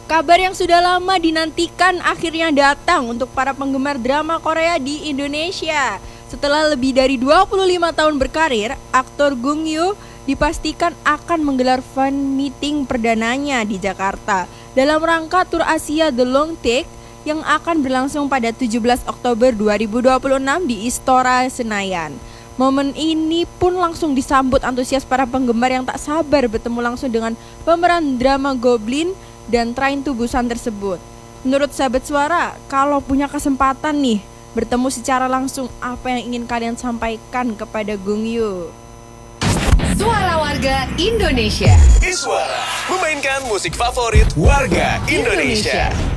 Kabar yang sudah lama dinantikan akhirnya datang untuk para penggemar drama Korea di Indonesia. Setelah lebih dari 25 tahun berkarir, aktor Gung Yoo dipastikan akan menggelar fan meeting perdananya di Jakarta dalam rangka tur Asia The Long Take yang akan berlangsung pada 17 Oktober 2026 di Istora Senayan. Momen ini pun langsung disambut antusias para penggemar yang tak sabar bertemu langsung dengan pemeran drama Goblin dan Train to Busan tersebut. Menurut sahabat suara, kalau punya kesempatan nih bertemu secara langsung, apa yang ingin kalian sampaikan kepada Gung Yoo? Suara Warga Indonesia. Iswara memainkan musik favorit warga Indonesia.